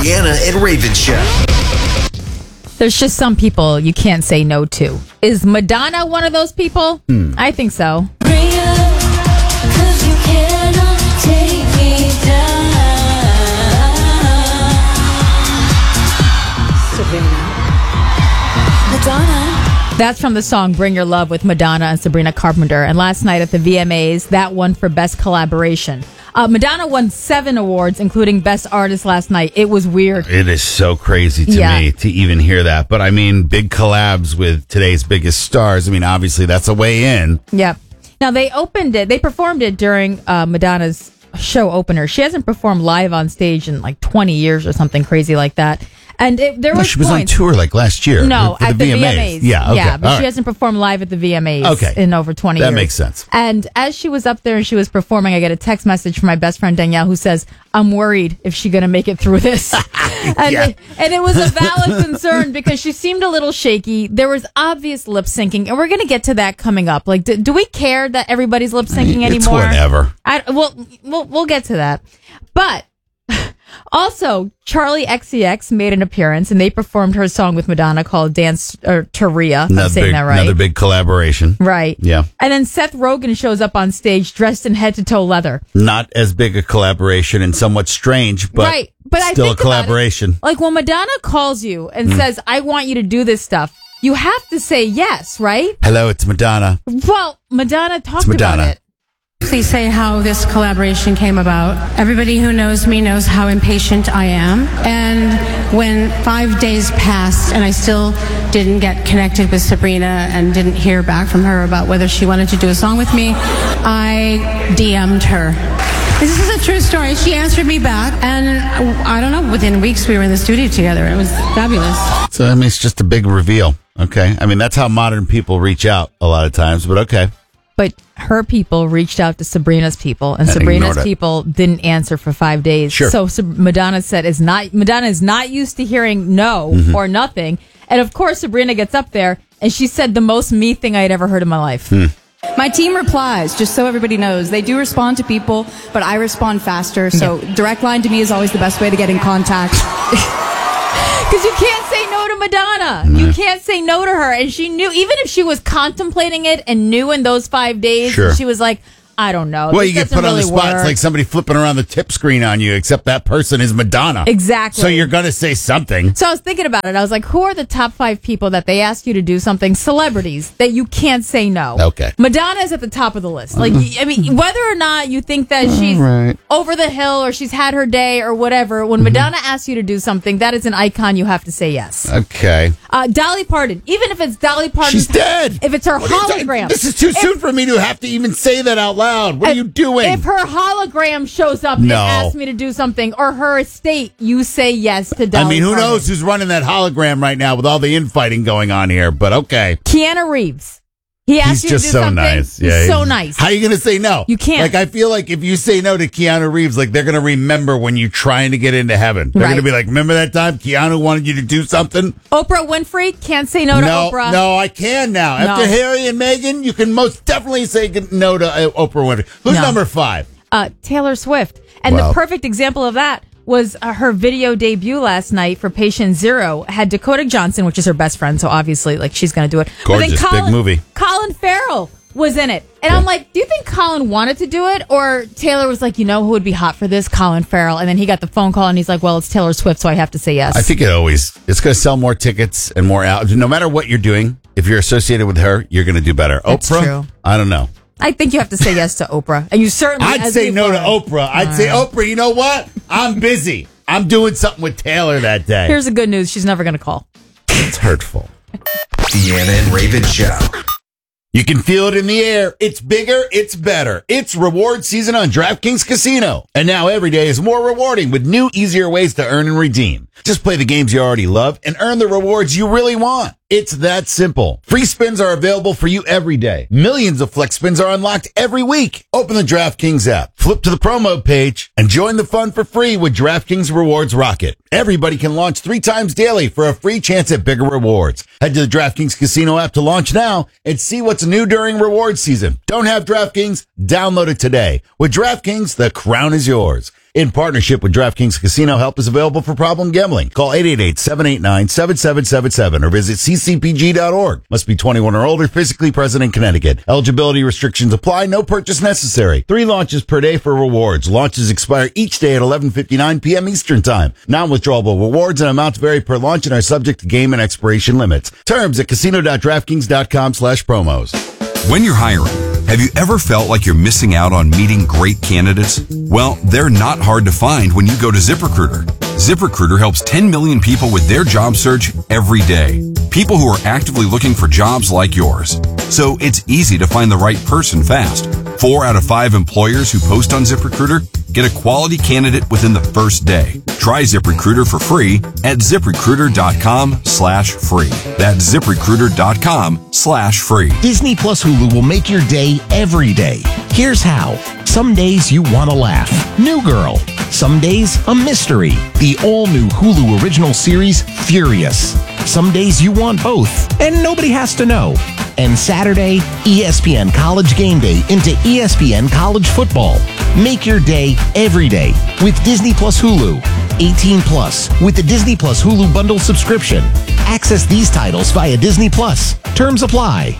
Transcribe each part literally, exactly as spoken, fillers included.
Deanna and Raven Show. There's just some people you can't say no to. Is Madonna one of those people? Hmm. I think so. Bring it up, 'cause you cannot take me down. Sabrina. Madonna. That's from the song Bring Your Love with Madonna and Sabrina Carpenter. And last night at the V M As, that won for Best Collaboration. Uh, Madonna won seven awards, including Best Artist last night. It was weird. It is so crazy to Yeah. me to even hear that. But I mean, big collabs with today's biggest stars. I mean, obviously that's a way in. Yep. Now, they opened it, they performed it during uh, Madonna's show opener. She hasn't performed live on stage in like twenty years or something crazy like that. And it, there No, was she was points. on tour like last year. No, for at the V M As. V M As. Yeah, okay. Yeah, but All she right. hasn't performed live at the V M As Okay. in over twenty That years. makes sense. And as she was up there and she was performing, I get a text message from my best friend Danielle who says, I'm worried if she's going to make it through this. and, Yeah. it, and it was a valid concern because she seemed a little shaky. There was obvious lip syncing, and we're going to get to that coming up. Like, do, do we care that everybody's lip syncing It's anymore? whatever. I, well, we'll, we'll get to that. But also, Charlie X C X made an appearance, and they performed her song with Madonna called Dance or Taria. If I'm Another saying big, that right. another big collaboration. Right. Yeah. And then Seth Rogen shows up on stage dressed in head to toe leather. Not as big a collaboration and somewhat strange, but, right. But I still think a collaboration. about it, like when Madonna calls you and Mm. says, I want you to do this stuff, you have to say yes, right? Hello, it's Madonna. Well, Madonna talked It's Madonna. about it. Please say how this collaboration came about. Everybody who knows me knows how impatient I am. And when five days passed and I still didn't get connected with Sabrina and didn't hear back from her about whether she wanted to do a song with me, I D M'd her. This is a true story. She answered me back, and I don't know, within weeks we were in the studio together. It was fabulous. So, I mean, it's just a big reveal. Okay. I mean, that's how modern people reach out a lot of times, but okay. But her people reached out to Sabrina's people, and, And Sabrina's ignored it. people didn't answer for five days. Sure. So Sab- Madonna said is not Madonna is not used to hearing no Mm-hmm. or nothing. And of course, Sabrina gets up there and she said the most me thing I had ever heard in my life. Hmm. My team replies, just so everybody knows. They do respond to people, but I respond faster. So direct line to me is always the best way to get in contact. Because you can't say no to Madonna. You can't say no to her. And she knew, even if she was contemplating it and knew in those five days, Sure. she was like, I don't know. Well, This you get doesn't put on the really spot. It's work. like somebody flipping around the tip screen on you, except that person is Madonna. Exactly. So you're going to say something. So I was thinking about it. I was like, who are the top five people that they ask you to do something, celebrities, that you can't say no? Okay. Madonna's at the top of the list. Like, I mean, whether or not you think that she's right. over the hill or she's had her day or whatever, when Madonna asks you to do something, that is an icon. You have to say yes. Okay. Uh, Dolly Parton, even if it's Dolly Parton. She's dead. If it's her What are you talking- hologram. This is too If- soon for me to have to even say that out loud. What are you doing? If her hologram shows up No. and asks me to do something, or her estate, you say yes to Dolly I mean, who Parton. knows who's running that hologram right now with all the infighting going on here, but okay. Keanu Reeves. He asked He's you just to do so something. nice. He's Yeah, so he's- nice. How are you going to say no? You can't. Like, I feel like if you say no to Keanu Reeves, like, they're going to remember when you're trying to get into heaven. They're Right. going to be like, remember that time Keanu wanted you to do something? Oprah Winfrey can't say no to no, Oprah. no, I can now. After No. Harry and Meghan, you can most definitely say no to uh, Oprah Winfrey. Who's No. number five? Uh, Taylor Swift. And Wow. the perfect example of that was uh, her video debut last night for Patient Zero. Had Dakota Johnson, which is her best friend, so obviously, like, she's going to do it. Gorgeous, big Colin, movie. Colin Farrell was in it. And I'm like, do you think Colin wanted to do it? Or Taylor was like, you know who would be hot for this? Colin Farrell. And then he got the phone call and he's like, well, it's Taylor Swift, so I have to say yes. I think it always, it's going to sell more tickets and more out. No matter what you're doing, if you're associated with her, you're going to do better. That's Oprah? true. I don't know. I think you have to say yes to Oprah. And you certainly... I'd as say you no to were. Oprah. I'd say, Oprah, you know what? I'm busy. I'm doing something with Taylor that day. Here's the good news. She's never going to call. It's hurtful. Deanna and Raven Show. You can feel it in the air. It's bigger. It's better. It's reward season on DraftKings Casino. And now every day is more rewarding with new, easier ways to earn and redeem. Just play the games you already love and earn the rewards you really want. It's that simple. Free spins are available for you every day. Millions of flex spins are unlocked every week. Open the DraftKings app, flip to the promo page, and join the fun for free with DraftKings Rewards Rocket. Everybody can launch three times daily for a free chance at bigger rewards. Head to the DraftKings Casino app to launch now and see what's new during reward season. Don't have DraftKings? Download it today. With DraftKings, the crown is yours. In partnership with DraftKings Casino, help is available for problem gambling. Call eight eight eight, seven eight nine, seven seven seven seven or visit c c p g dot org. Must be twenty-one or older, physically present in Connecticut. Eligibility restrictions apply. No purchase necessary. Three launches per day for rewards. Launches expire each day at eleven fifty-nine p.m. Eastern Time. Non-withdrawable rewards and amounts vary per launch and are subject to game and expiration limits. Terms at casino dot draftkings dot com slash promos. When you're hiring, have you ever felt like you're missing out on meeting great candidates? Well, they're not hard to find when you go to ZipRecruiter. ZipRecruiter helps ten million people with their job search every day. People who are actively looking for jobs like yours. So it's easy to find the right person fast. Four out of five employers who post on ZipRecruiter get a quality candidate within the first day. Try ZipRecruiter for free at ZipRecruiter.com slash free. That's ZipRecruiter.com slash free. Disney Plus Hulu will make your day every day. Here's how. Some days you want to laugh. New Girl. Some days a mystery. The all-new Hulu original series, Furious. Some days you want both, and nobody has to know. And Saturday, E S P N College Game Day into E S P N College Football. Make your day every day with Disney Plus Hulu. eighteen plus with the Disney Plus Hulu bundle subscription. Access these titles via Disney Plus. Terms apply.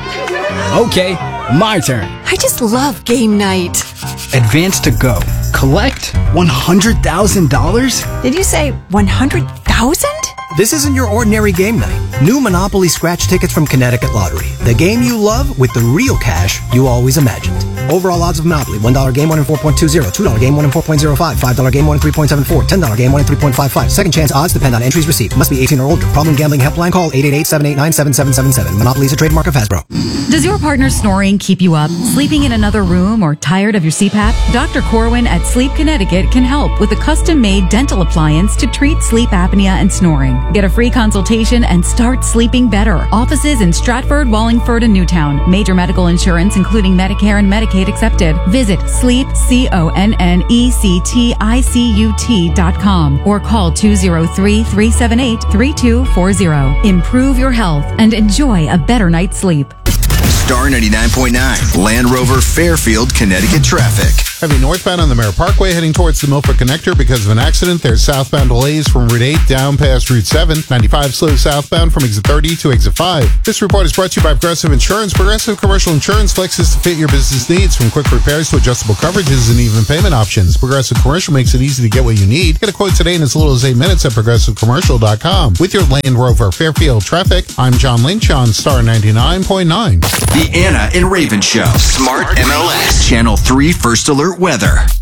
Okay, my turn. I just love game night. Advance to go. Collect one hundred thousand dollars? Did you say one hundred thousand? This isn't your ordinary game night. New Monopoly scratch tickets from Connecticut Lottery. The game you love with the real cash you always imagined. Overall odds of Monopoly. one dollar game, one in four point two zero. two dollar game, one in four point zero five. five dollar game, one in three point seven four. ten dollar game, one in three point five five. Second chance odds depend on entries received. Must be eighteen or older. Problem gambling helpline call eight eight eight, seven eight nine, seven seven seven seven. Monopoly is a trademark of Hasbro. Does your partner snoring keep you up? Sleeping in another room or tired of your C PAP? Doctor Corwin at Sleep Connecticut can help with a custom-made dental appliance to treat sleep apnea and snoring. Get a free consultation and start sleeping better. Offices in Stratford, Wallingford, and Newtown. Major medical insurance, including Medicare and Medicaid accepted. Visit sleep, C O N N E C T I C U T dot com or call two oh three, three seven eight, three two four zero. Improve your health and enjoy a better night's sleep. Star ninety-nine point nine, Land Rover Fairfield, Connecticut traffic. Heavy northbound on the Merritt Parkway heading towards the Milford Connector because of an accident. There's southbound delays from Route eight down past Route seven. ninety-five slow southbound from exit thirty to exit five. This report is brought to you by Progressive Insurance. Progressive Commercial Insurance flexes to fit your business needs, from quick repairs to adjustable coverages and even payment options. Progressive Commercial makes it easy to get what you need. Get a quote today in as little as eight minutes at progressive commercial dot com. With your Land Rover Fairfield traffic, I'm John Lynch on Star ninety-nine point nine. The Anna and Raven Show. Smart M L S. Channel three First Alert Weather.